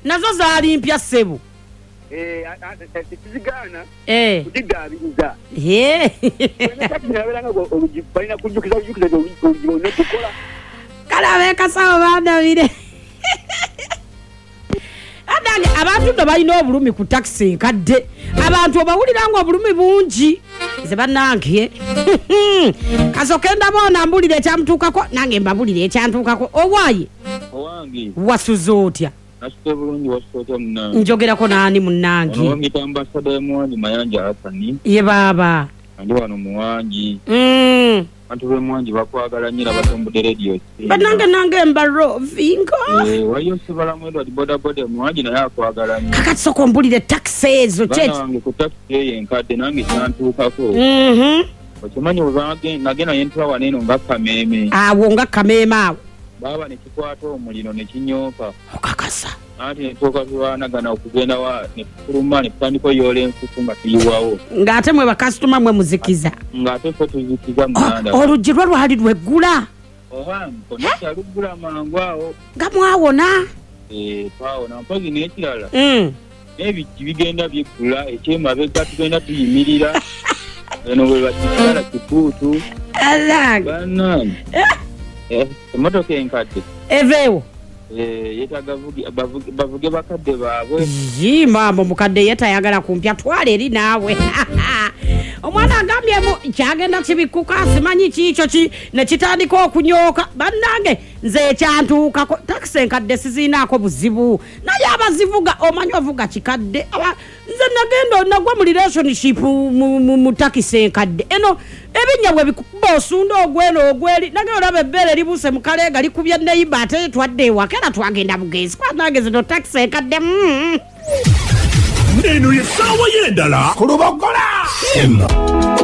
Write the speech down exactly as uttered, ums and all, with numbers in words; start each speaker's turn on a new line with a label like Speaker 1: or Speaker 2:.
Speaker 1: nazo zaali mpya ssebo
Speaker 2: eh tizigana
Speaker 1: eh
Speaker 2: kudigabiriza
Speaker 1: eh
Speaker 2: nabera ngo balina kujukiza kujukiza ne kukola
Speaker 1: kala beka sawa bandabire adange abantu ndo balina obulumi ku taxi kadde abantu obawulira ngo obulumi bungi ze banange kasokenda bona mbulire ekyamtukako nange mbabulire ekyantukako owaye
Speaker 3: owangi
Speaker 1: wasuzotya
Speaker 3: nasite bulungi wasuzotya munange
Speaker 1: njogerako nani munange
Speaker 3: owangi ambassador Muwangi Mayanja Hasani
Speaker 1: ye baba
Speaker 3: ndi wano Muwangi
Speaker 1: mm
Speaker 3: bantu be Muwangi bakwagala nyira batombode radio
Speaker 1: banange nange mbaro vingo
Speaker 3: eh wayo sibala mwendo di boda boda Muwangi naye akwagala nnyo
Speaker 1: kakasoko mbulire taxes oche
Speaker 3: banange ku taxi yenkadde nange kyantukako
Speaker 1: mhm
Speaker 3: okimanyi obange nagena yentwa waneno nga kameme
Speaker 1: awo nga kameme awo
Speaker 3: baba nekikwata omuliro nekinyoka
Speaker 1: okakasa
Speaker 3: ati netoka tuwanagana okugenda wa nekuluma nekutandika yola enfufu nga tuyiwawo
Speaker 1: ng'ate mwe bakasitoma mwe muzikiza
Speaker 3: ng'ate fe tuzikiza munanda
Speaker 1: oluggi lwo lwali lweggula
Speaker 3: owanko nekyaluggula mangu awo
Speaker 1: nga mwawona
Speaker 3: twawona mpagi n'ekirala
Speaker 1: mm.
Speaker 3: n'ebijji bigenda biggula ekyemabega tugenda tuyimirira eno bwe bakitala kibuutu bannange emmotoka enkadde
Speaker 1: eveewo
Speaker 3: yetaga bavuge bakadde baabwe
Speaker 1: yi mambo mukadde yetayagala kumpya twala eri naawe omwana agambyemu kyagenda kibikuka simanyi kiikyo ki nekitandika okunyooka bannange nze ekyantuukako takisi enkadde siziinaako buzibu naye abazivuga omanyi ovuga kikadde nze nagenda nagwa mu relationship mu takisi enkadde eno ebinnya bwe bikuba osunda ogweno ogweri nage olaba ebbeere libuuse mu kaleega likubya neyiba ate twadde ewaka era twagenda bugenzi kwanange zino takisi enkadde
Speaker 4: eno yessaawa y'endala ku Lubogola.